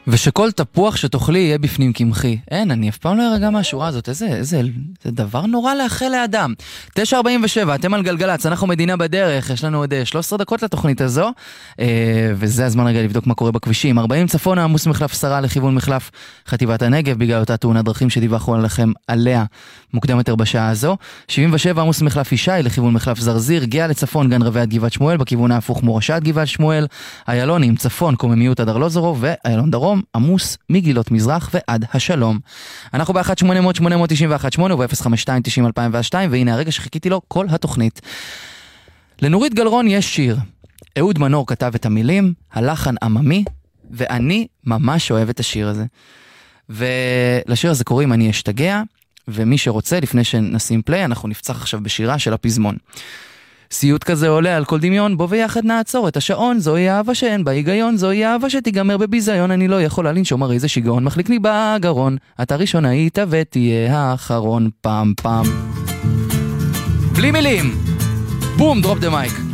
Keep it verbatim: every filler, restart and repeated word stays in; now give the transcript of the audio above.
ושכל תפוח שתאכלי יהיה בפנים קמחי. אין, אני אף פעם לא ארגע מהשורה הזאת. איזה, איזה, זה דבר נורא לאחל לאדם. תשע ארבעים ושבע, אתם על גלגלץ, אנחנו מדינה בדרך, יש לנו עוד שלוש עשרה דקות לתוכנית הזו, וזה הזמן רגע לבדוק מה קורה בכבישים. ארבעים צפון, עמוס מחלף שרה לכיוון מחלף חטיבת הנגב, בגלל אותה תאונת דרכים שדיווחו עליכם עליה מוקדם יותר בשעה הזו. שבעים ושבע, עמוס מחלף ישי לכיוון מחלף זרזיר, גאה לצפון, גן רבי עד גבעת שמואל, בכיוון ההפוך מורשה עד גבעת שמואל, איילונים, צפון, קוממיות עד ארלוזורוב, ואיילון דרום, עמוס מגילות מזרח ועד השלום. אנחנו ב-אחת שמונה אפס אפס שמונה תשע אחת שמונה וב-אפס חמש שתיים תשעים אלפיים ושתיים, והנה הרגע שחיכיתי לו כל התוכנית. לנורית גלרון יש שיר. אהוד מנור כתב את המילים, הלחן עממי, ואני ממש אוהב את השיר הזה. ולשיר הזה קוראים אני אשתגע, ומי שרוצה, לפני שנשים פליי, אנחנו נפצח עכשיו בשירה של הפזמון. סיוט כזה עולה על כל דמיון, בו ויחד נעצור את השעון, זוהי אהבה שאין בה היגיון, זוהי אהבה שתיגמר בביזיון, אני לא יכולה לנשום, הרי זה שיגעון, מחליק לי בגרון, אתה ראשון היית ותהיה האחרון, פעם פעם. בלי מילים, בום, דרופ דה מייק.